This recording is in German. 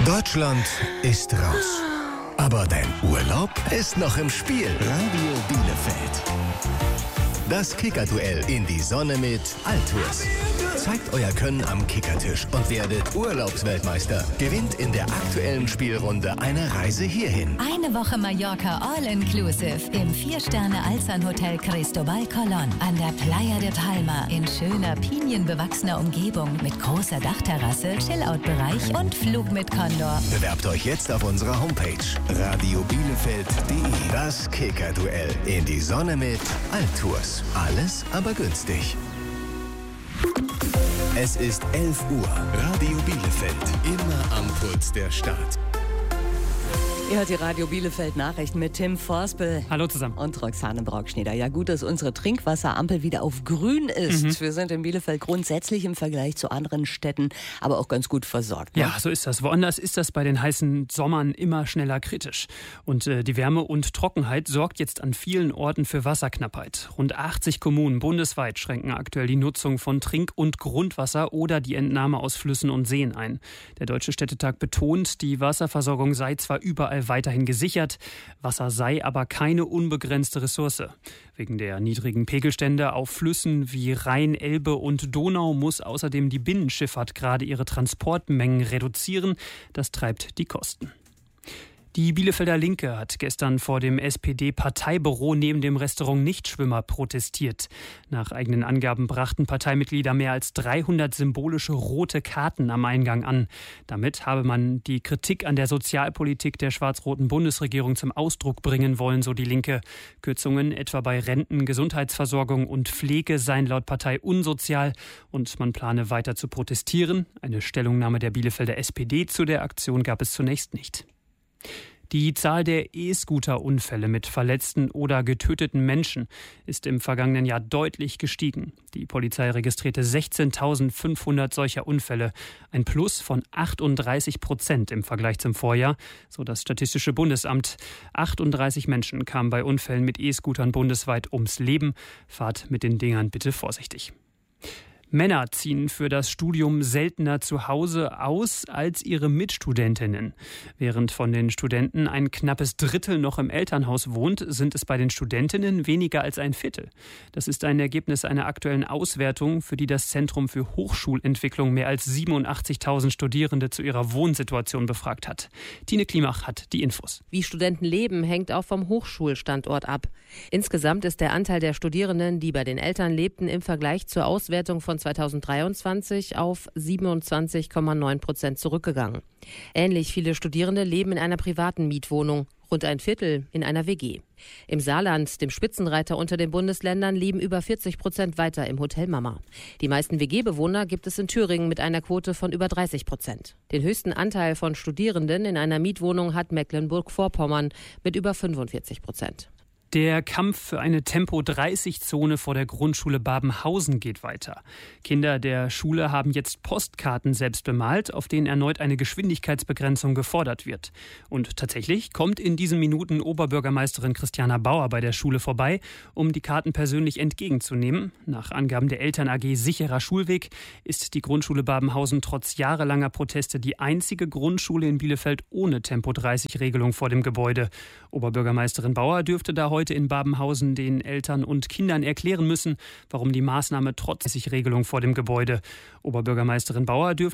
Deutschland ist raus. Aber dein Urlaub ist noch im Spiel. Radio Bielefeld. Das Kickerduell in die Sonne mit Altours. Zeigt euer Können am Kickertisch und werdet Urlaubsweltmeister. Gewinnt in der aktuellen Spielrunde eine Reise hierhin. Eine Woche Mallorca All-Inclusive im 4-Sterne-Alzan-Hotel Cristobal Colón an der Playa de Palma in schöner, pinienbewachsener Umgebung mit großer Dachterrasse, Chillout-Bereich und Flug mit Condor. Bewerbt euch jetzt auf unserer Homepage radiobielefeld.de. Das Kickerduell in die Sonne mit Altours. Alles aber günstig. Es ist 11 Uhr. Radio Bielefeld. Immer am Puls der Stadt. Ihr hört die Radio Bielefeld Nachrichten mit Tim Forspel. Hallo zusammen. Und Roxane Brockschneider. Ja, gut, dass unsere Trinkwasserampel wieder auf grün ist. Wir sind in Bielefeld grundsätzlich im Vergleich zu anderen Städten aber auch ganz gut versorgt. Ne? Ja, so ist das. Woanders ist das bei den heißen Sommern immer schneller kritisch. Und die Wärme und Trockenheit sorgt jetzt an vielen Orten für Wasserknappheit. Rund 80 Kommunen bundesweit schränken aktuell die Nutzung von Trink- und Grundwasser oder die Entnahme aus Flüssen und Seen ein. Der Deutsche Städtetag betont, die Wasserversorgung sei zwar überall weiterhin gesichert, Wasser sei aber keine unbegrenzte Ressource. Wegen der niedrigen Pegelstände auf Flüssen wie Rhein, Elbe und Donau muss außerdem die Binnenschifffahrt gerade ihre Transportmengen reduzieren. Das treibt die Kosten. Die Bielefelder Linke hat gestern vor dem SPD-Parteibüro neben dem Restaurant Nichtschwimmer protestiert. Nach eigenen Angaben brachten Parteimitglieder mehr als 300 symbolische rote Karten am Eingang an. Damit habe man die Kritik an der Sozialpolitik der schwarz-roten Bundesregierung zum Ausdruck bringen wollen, so die Linke. Kürzungen etwa bei Renten, Gesundheitsversorgung und Pflege seien laut Partei unsozial und man plane weiter zu protestieren. Eine Stellungnahme der Bielefelder SPD zu der Aktion gab es zunächst nicht. Die Zahl der E-Scooter-Unfälle mit verletzten oder getöteten Menschen ist im vergangenen Jahr deutlich gestiegen. Die Polizei registrierte 16.500 solcher Unfälle, ein Plus von 38% im Vergleich zum Vorjahr, so das Statistische Bundesamt. 38 Menschen kamen bei Unfällen mit E-Scootern bundesweit ums Leben. Fahrt mit den Dingern bitte vorsichtig. Männer ziehen für das Studium seltener zu Hause aus als ihre Mitstudentinnen. Während von den Studenten ein knappes Drittel noch im Elternhaus wohnt, sind es bei den Studentinnen weniger als ein Viertel. Das ist ein Ergebnis einer aktuellen Auswertung, für die das Zentrum für Hochschulentwicklung mehr als 87.000 Studierende zu ihrer Wohnsituation befragt hat. Tine Klimach hat die Infos. Wie Studenten leben, hängt auch vom Hochschulstandort ab. Insgesamt ist der Anteil der Studierenden, die bei den Eltern lebten, im Vergleich zur Auswertung von 2023 auf 27,9% zurückgegangen. Ähnlich viele Studierende leben in einer privaten Mietwohnung, rund ein Viertel in einer WG. Im Saarland, dem Spitzenreiter unter den Bundesländern, leben über 40% weiter im Hotel Mama. Die meisten WG-Bewohner gibt es in Thüringen mit einer Quote von über 30%. Den höchsten Anteil von Studierenden in einer Mietwohnung hat Mecklenburg-Vorpommern mit über 45%. Der Kampf für eine Tempo-30-Zone vor der Grundschule Babenhausen geht weiter. Kinder der Schule haben jetzt Postkarten selbst bemalt, auf denen erneut eine Geschwindigkeitsbegrenzung gefordert wird. Und tatsächlich kommt in diesen Minuten Oberbürgermeisterin Christiana Bauer bei der Schule vorbei, um die Karten persönlich entgegenzunehmen. Nach Angaben der Eltern AG Sicherer Schulweg ist die Grundschule Babenhausen trotz jahrelanger Proteste die einzige Grundschule in Bielefeld ohne Tempo-30-Regelung vor dem Gebäude. Oberbürgermeisterin Bauer dürfte da heute in Babenhausen den Eltern und Kindern erklären müssen, warum die Maßnahme trotz Regelung vor dem Gebäude. Oberbürgermeisterin Bauer dürfte